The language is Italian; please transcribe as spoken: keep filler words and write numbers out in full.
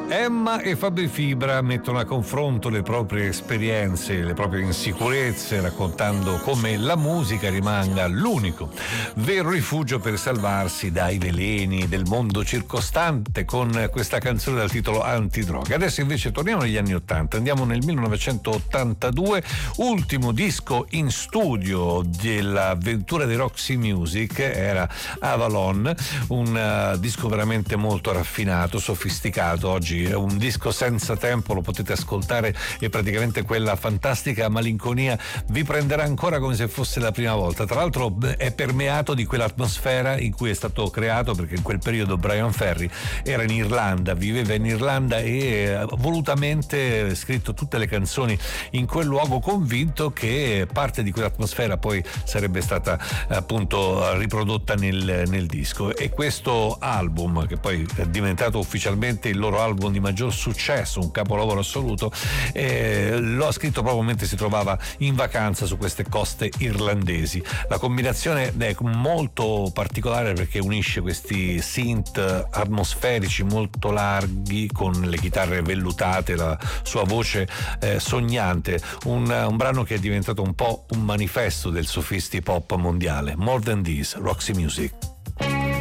Emma e Fabri Fibra mettono a confronto le proprie esperienze, le proprie insicurezze, raccontando come la musica rimanga l'unico vero rifugio per salvarsi dai veleni del mondo circostante, con questa canzone dal titolo Antidroga. Adesso invece torniamo negli anni ottanta, andiamo nel millenovecentottantadue, ultimo disco in studio dell'avventura di Roxy Music era Avalon, un uh, disco veramente molto raffinato, sofisticato. Oggi è un disco senza tempo, lo potete ascoltare e praticamente quella fantastica malinconia vi prenderà ancora come se fosse la prima volta. Tra l'altro è permeato di quell'atmosfera in cui è stato creato, perché in quel periodo Brian Ferry era in Irlanda, viveva in Irlanda e volutamente ha scritto tutte le canzoni in quel luogo, convinto che parte di quell'atmosfera poi sarebbe stata appunto riprodotta nel, nel disco. E questo album, che poi è diventato ufficialmente il loro album di maggior successo, un capolavoro assoluto, eh, lo ha scritto proprio mentre si trovava in vacanza su queste coste irlandesi. La combinazione è molto particolare perché unisce questi synth atmosferici molto larghi con le chitarre vellutate, la sua voce eh, sognante, un, un brano che è diventato un po' un manifesto del sophisti pop mondiale. More Than This, Roxy Music.